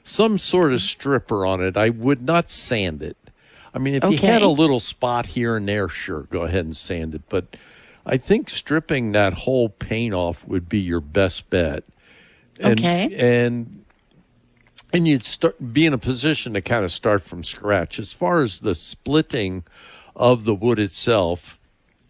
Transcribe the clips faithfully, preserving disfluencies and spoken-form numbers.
some sort of stripper on it. I would not sand it. I mean, if Okay. you had a little spot here and there, sure, go ahead and sand it. But I think stripping that whole paint off would be your best bet. And, Okay. And and you'd start be in a position to kind of start from scratch. As far as the splitting of the wood itself,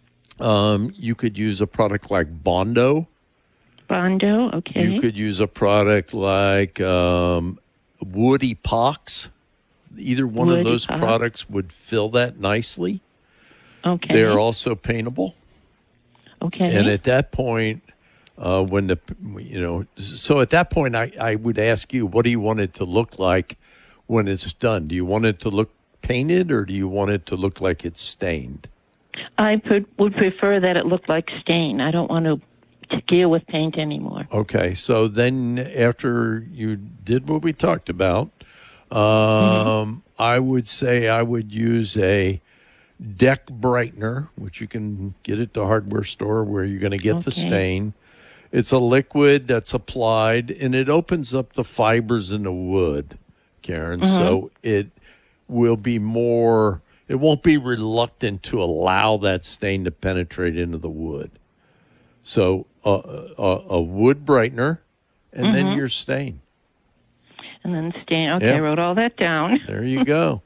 um, you could use a product like Bondo. Bondo, okay. You could use a product like um, Wood Epox. Either one Wood of those Epox. products would fill that nicely. Okay. They're also paintable. Okay. And at that point, uh, when the, you know, so at that point, I, I would ask you, what do you want it to look like when it's done? Do you want it to look painted, or do you want it to look like it's stained? I put, would prefer that it looked like stain. I don't want to, to deal with paint anymore. Okay. So then after you did what we talked about, um, Mm-hmm. I would say I would use a deck brightener, which you can get at the hardware store where you're going to get the Okay. stain. It's a liquid that's applied, and it opens up the fibers in the wood, Karen. Mm-hmm. So it will be more, it won't be reluctant to allow that stain to penetrate into the wood. So uh, a, a wood brightener, and Mm-hmm. then your stain. And then stain. Okay, Yeah. I wrote all that down. There you go.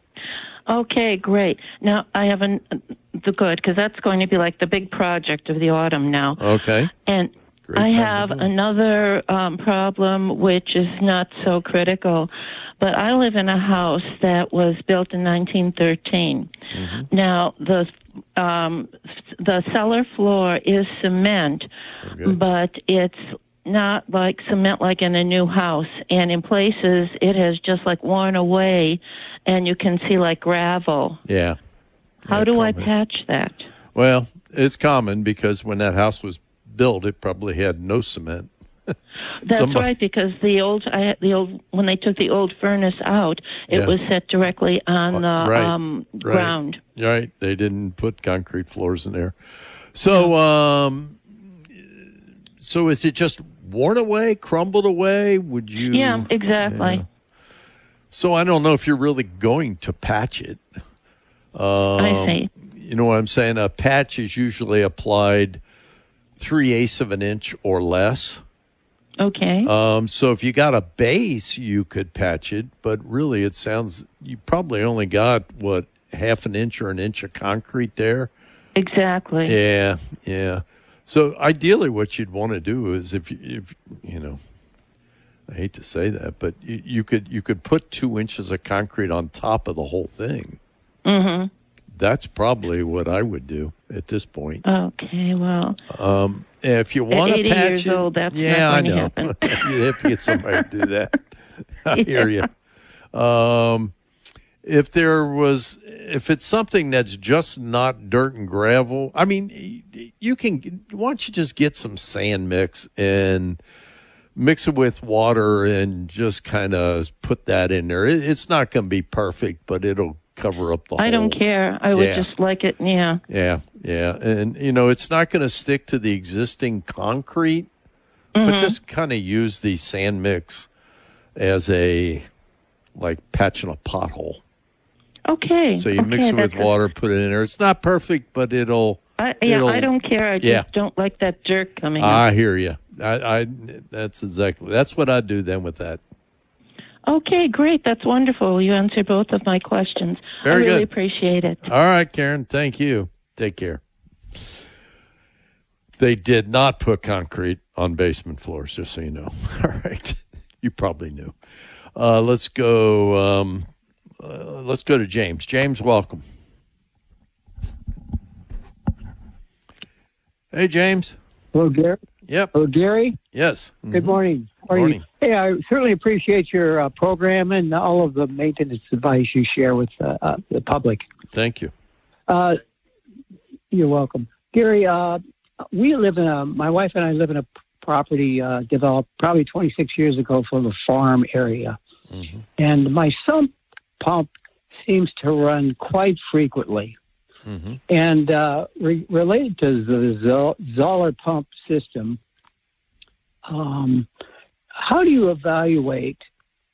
Okay, great. Now, I have an, the good, because that's going to be like the big project of the autumn now. Okay. And Great I time to have do it. another um, problem, which is not so critical, but I live in a house that was built in nineteen thirteen. Mm-hmm. Now, the um, the cellar floor is cement, Okay. but it's not like cement like in a new house. And in places, it has just like worn away, and you can see like gravel. Yeah. How Yeah, do I common. patch that? Well, it's common because when that house was built, it probably had no cement. That's Somebody- right, because the old, I had the old, when they took the old furnace out, it Yeah. was set directly on the Right, um, right. ground. Right. They didn't put concrete floors in there. So, um, so is it just worn away, crumbled away? Would you? Yeah, exactly. Yeah. So I don't know if you're really going to patch it. Um, I see. You know what I'm saying? A patch is usually applied three eighths of an inch or less. Okay. Um, so if you got a base, you could patch it, but really it sounds, you probably only got, what, half an inch or an inch of concrete there? exactly. Yeah, yeah. So ideally what you'd want to do is if you, if, you know, I hate to say that, but you, you could you could put two inches of concrete on top of the whole thing. Mm-hmm. That's probably what I would do at this point. Okay, well, Um, if you want to eighty patch years it, old, that's yeah, not I going know. to happen. You'd have to get somebody to do that. I hear you. Um, if there was, if it's something that's just not dirt and gravel, I mean, you can. Why don't you just get some sand mix and mix it with water and just kind of put that in there. It, it's not going to be perfect, but it'll cover up the whole. I don't care. I would Yeah. just like it, yeah. Yeah, yeah. And, you know, it's not going to stick to the existing concrete, but just kind of use the sand mix as a, like, patching a pothole. Okay. So you okay, mix it with that's a- water, put it in there. It's not perfect, but it'll. I, yeah, it'll- I don't care. I just yeah. don't like that dirt coming out. I hear you. I, I, that's exactly, that's what I'd do then with that. Okay, great. That's wonderful. You answered both of my questions. Very I really good. appreciate it. All right, Karen. Thank you. Take care. They did not put concrete on basement floors, just so you know. All right. You probably knew. Uh, let's go. Um, uh, let's go to James. James, welcome. Hey, James. Hello, Gary. Yep. Hello, Gary. Yes. Good Mhm. morning. How are Morning. you? Hey, I certainly appreciate your uh, program and all of the maintenance advice you share with uh, uh, the public. Thank you. Uh, you're welcome, Gary. Uh, we live in a. My wife and I live in a property uh, developed probably twenty-six years ago for the farm area, Mm-hmm. and my sump pump seems to run quite frequently. Mm-hmm. And uh, re- related to the Zoll- Zoller pump system, um, how do you evaluate